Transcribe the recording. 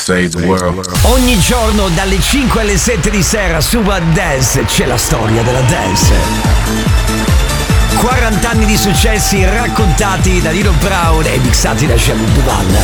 save the world. Ogni giorno dalle 5 alle 7 di sera su One Dance c'è la storia della dance. 40 anni di successi raccontati da Nino Brown e mixati da Shabu Duval.